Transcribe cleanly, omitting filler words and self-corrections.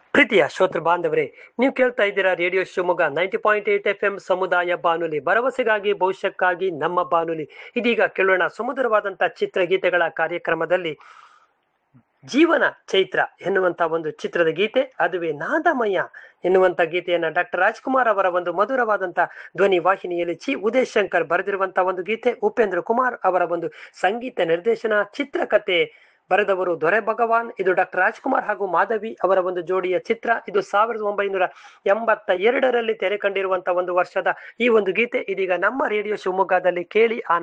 ಪ್ರೀತಿಯ ಶ್ರೋತೃ ಬಾಂಧವರೇ, ನೀವು ಕೇಳ್ತಾ ಇದ್ದೀರಾ ರೇಡಿಯೋ ಶಿವಮೊಗ್ಗ 90.8 FM ಸಮುದಾಯ ಬಾನುಲಿ, ಭರವಸೆಗಾಗಿ ಭವಿಷ್ಯಕ್ಕಾಗಿ ನಮ್ಮ ಬಾನುಲಿ. ಇದೀಗ ಕೇಳೋಣ ಸುಮಧುರವಾದಂತಹ ಚಿತ್ರಗೀತೆಗಳ ಕಾರ್ಯಕ್ರಮದಲ್ಲಿ ಜೀವನ ಚೈತ್ರ ಎನ್ನುವಂತ ಒಂದು ಚಿತ್ರದ ಗೀತೆ, ಅದುವೇ ನಾದಮಯ ಎನ್ನುವಂತ ಗೀತೆಯನ್ನ ಡಾಕ್ಟರ್ ರಾಜ್ಕುಮಾರ್ ಅವರ ಒಂದು ಮಧುರವಾದಂತಹ ಧ್ವನಿ ವಾಹಿನಿಯಲ್ಲಿ ಉದಯ್ ಶಂಕರ್ ಬರೆದಿರುವಂತಹ ಒಂದು ಗೀತೆ, ಉಪೇಂದ್ರ ಕುಮಾರ್ ಅವರ ಒಂದು ಸಂಗೀತ ನಿರ್ದೇಶನ, ಚಿತ್ರಕಥೆ ಬರೆದವರು ದೊರೆ ಭಗವಾನ್. ಇದು ಡಾಕ್ಟರ್ ರಾಜ್ಕುಮಾರ್ ಹಾಗೂ ಮಾಧವಿ ಅವರ ಒಂದು ಜೋಡಿಯ ಚಿತ್ರ. ಇದು 1982ರಲ್ಲಿ ತೆರೆ ಕಂಡಿರುವಂತಹ ಒಂದು ವರ್ಷದ ಈ ಒಂದು ಗೀತೆ ಇದೀಗ ನಮ್ಮ ರೇಡಿಯೋ ಶಿವಮೊಗ್ಗದಲ್ಲಿ ಕೇಳಿ